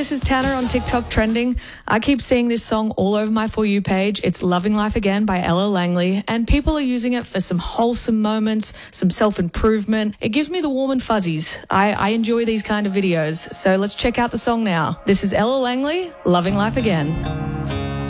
this is Tanner on TikTok trending. I keep seeing this song all over my For You page. It's Loving Life Again by Ella Langley, and people are using it for some wholesome moments, some self-improvement. It gives me the warm and fuzzies. I enjoy these kind of videos. So let's check out the song now. This is Ella Langley, Loving Life Again.